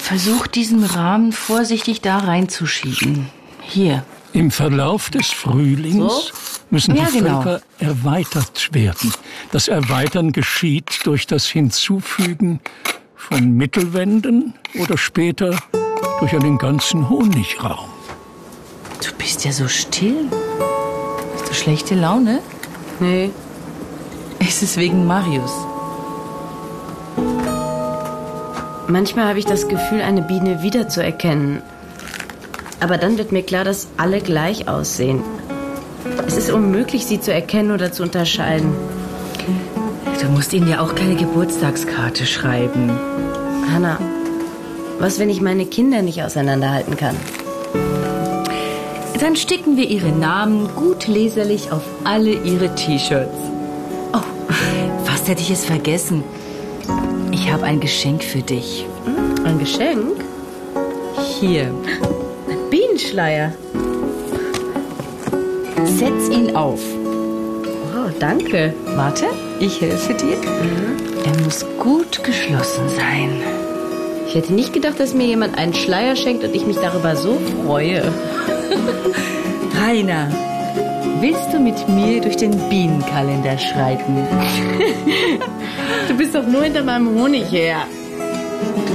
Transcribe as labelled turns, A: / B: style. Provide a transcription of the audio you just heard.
A: Versuch, diesen Rahmen vorsichtig da reinzuschieben. Hier.
B: Im Verlauf des Frühlings müssen die Völker erweitert werden. Das Erweitern geschieht durch das Hinzufügen von Mittelwänden oder später durch einen ganzen Honigraum.
A: Du bist ja so still. Hast du schlechte Laune?
C: Nee.
A: Ist es wegen Marius?
C: Manchmal habe ich das Gefühl, eine Biene wiederzuerkennen. Aber dann wird mir klar, dass alle gleich aussehen. Es ist unmöglich, sie zu erkennen oder zu unterscheiden.
A: Du musst ihnen ja auch keine Geburtstagskarte schreiben.
C: Hanna, was, wenn ich meine Kinder nicht auseinanderhalten kann?
A: Dann sticken wir ihre Namen gut leserlich auf alle ihre T-Shirts. Oh, fast hätte ich es vergessen. Ich habe ein Geschenk für dich.
C: Ein Geschenk?
A: Hier.
C: Ein Bienenschleier.
A: Setz ihn auf.
C: Oh, danke.
A: Warte, ich helfe dir. Er muss gut geschlossen sein.
C: Ich hätte nicht gedacht, dass mir jemand einen Schleier schenkt und ich mich darüber so freue.
A: Rainer, willst du mit mir durch den Bienenkalender schreiten?
C: Du bist doch nur hinter meinem Honig her.